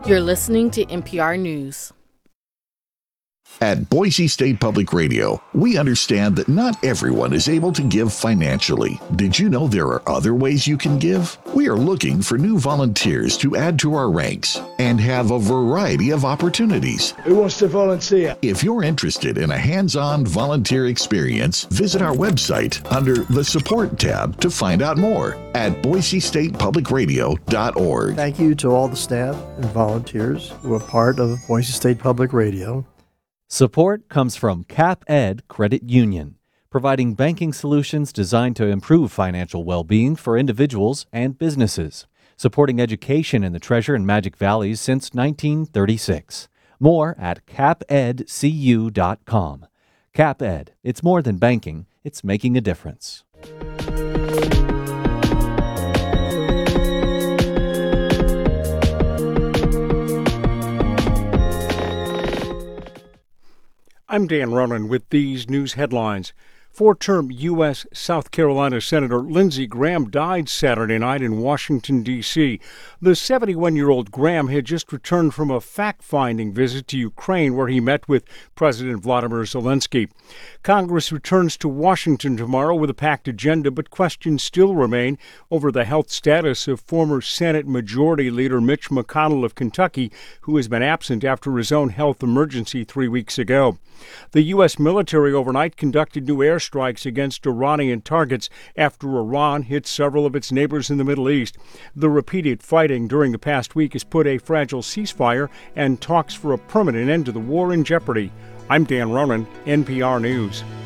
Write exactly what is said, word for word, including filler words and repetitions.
You're listening to N P R News. At Boise State Public Radio, we understand that not everyone is able to give financially. Did you know there are other ways you can give? We are looking for new volunteers to add to our ranks and have a variety of opportunities. Who wants to volunteer? If you're interested in a hands-on volunteer experience, visit our website under the Support tab to find out more at boise state public radio dot org. Thank you to all the staff and volunteers who are part of Boise State Public Radio. Support comes from CapEd Credit Union, providing banking solutions designed to improve financial well-being for individuals and businesses, supporting education in the Treasure and Magic Valleys since nineteen thirty-six. More at cap ed c u dot com. CapEd, it's more than banking, it's making a difference. I'm Dan Ronan with these news headlines. Four-term U S South Carolina Senator Lindsey Graham died Saturday night in Washington, D C The seventy-one-year-old Graham had just returned from a fact-finding visit to Ukraine where he met with President Vladimir Zelensky. Congress returns to Washington tomorrow with a packed agenda, but questions still remain over the health status of former Senate Majority Leader Mitch McConnell of Kentucky, who has been absent after his own health emergency three weeks ago. The U S military overnight conducted new airstrikes against Iranian targets after Iran hit several of its neighbors in the Middle East. The repeated fighting during the past week has put a fragile ceasefire and talks for a permanent end to the war in jeopardy. I'm Dan Ronan, N P R News.